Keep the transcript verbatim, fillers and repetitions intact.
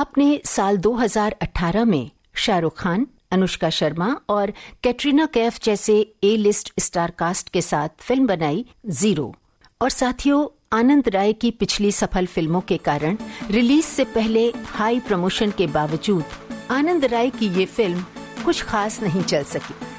आपने साल दो हज़ार अठारह में शाहरुख खान, अनुष्का शर्मा और कैटरीना कैफ जैसे ए लिस्ट स्टार कास्ट के साथ फिल्म बनाई जीरो। और साथियों, आनंद राय की पिछली सफल फिल्मों के कारण रिलीज से पहले हाई प्रमोशन के बावजूद आनंद राय की ये फिल्म कुछ खास नहीं चल सकी।